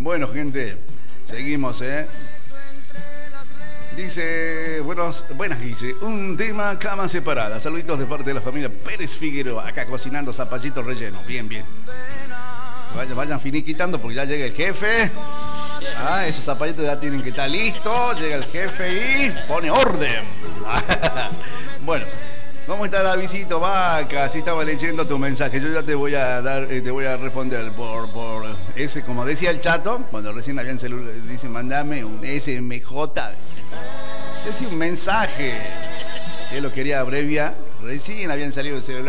Bueno, gente, seguimos, ¿eh? Dice, buenas Guille, un tema cama separada. Saluditos de parte de la familia Pérez Figueroa, acá cocinando zapallitos rellenos. Bien, bien. Vayan finiquitando porque ya llega el jefe. Ah, esos zapallitos ya tienen que estar listos. Llega el jefe y pone orden. Bueno, ¿cómo está Davidito Vaca? Si estaba leyendo tu mensaje, yo ya te voy a dar, te voy a responder por ese, como decía el chato, cuando recién había en celular, dice, mandame un SMJ. Decía un mensaje. Él lo quería abreviar. Recién habían salido el celular.